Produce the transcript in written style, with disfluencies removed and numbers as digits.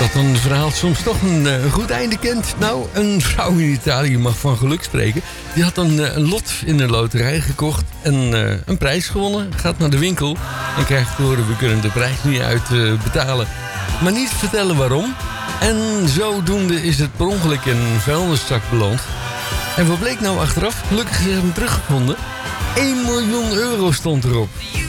Dat een verhaal soms toch een goed einde kent. Nou, een vrouw in Italië mag van geluk spreken. Die had een lot in de loterij gekocht en een prijs gewonnen. Gaat naar de winkel en krijgt te horen: we kunnen de prijs niet uitbetalen. Maar niet vertellen waarom. En zodoende is het per ongeluk in een vuilniszak beland. En wat bleek nou achteraf? Gelukkig is hem teruggevonden. 1 miljoen euro stond erop.